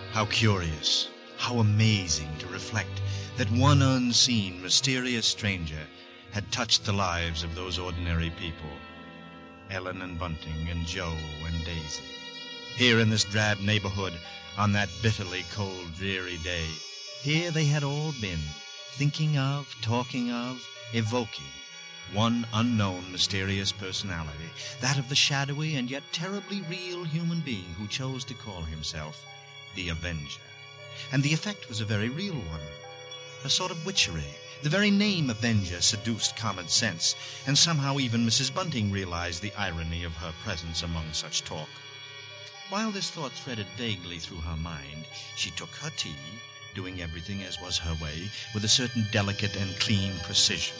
How curious, how amazing to reflect that one unseen, mysterious stranger had touched the lives of those ordinary people, Ellen and Bunting and Joe and Daisy. Here in this drab neighborhood, on that bitterly cold, dreary day, here they had all been, thinking of, talking of, evoking one unknown, mysterious personality, that of the shadowy and yet terribly real human being who chose to call himself the Avenger. And the effect was a very real one, a sort of witchery. The very name Avenger seduced common sense, and somehow even Mrs. Bunting realized the irony of her presence among such talk. While this thought threaded vaguely through her mind, she took her tea, doing everything as was her way, with a certain delicate and clean precision.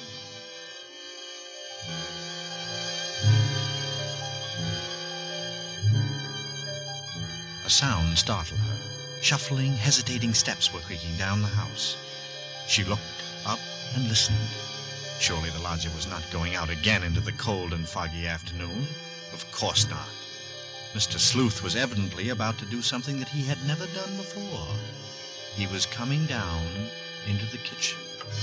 A sound startled her. Shuffling, hesitating steps were creaking down the house. She looked up and listened. Surely the lodger was not going out again into the cold and foggy afternoon. Of course not. Mr. Sleuth was evidently about to do something that he had never done before. He was coming down into the kitchen.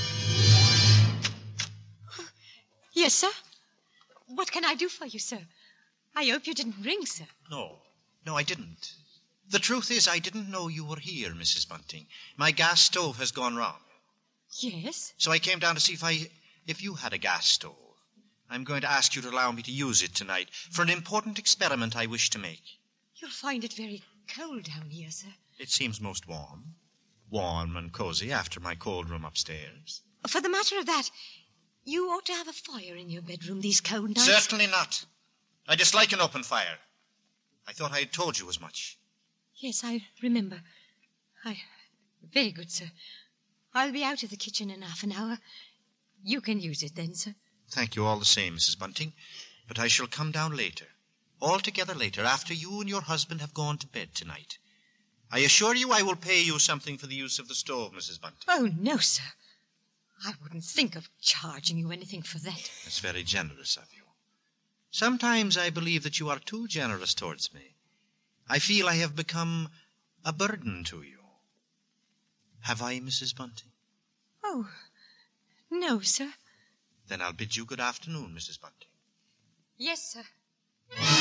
Yes, sir? What can I do for you, sir? I hope you didn't ring, sir. No, I didn't. The truth is, I didn't know you were here, Mrs. Bunting. My gas stove has gone wrong. Yes? So I came down to see if you had a gas stove. I'm going to ask you to allow me to use it tonight for an important experiment I wish to make. You'll find it very cold down here, sir. It seems most warm. Warm and cozy after my cold room upstairs. For the matter of that, you ought to have a fire in your bedroom these cold nights. Certainly not. I dislike an open fire. I thought I had told you as much. Yes, I remember. Very good, sir. I'll be out of the kitchen in half an hour. You can use it then, sir. Thank you all the same, Mrs. Bunting. But I shall come down later. Altogether later, after you and your husband have gone to bed tonight. I assure you I will pay you something for the use of the stove, Mrs. Bunting. Oh, no, sir. I wouldn't think of charging you anything for that. That's very generous of you. Sometimes I believe that you are too generous towards me. I feel I have become a burden to you. Have I, Mrs. Bunting? Oh, no, sir. Then I'll bid you good afternoon, Mrs. Bunting. Yes, sir.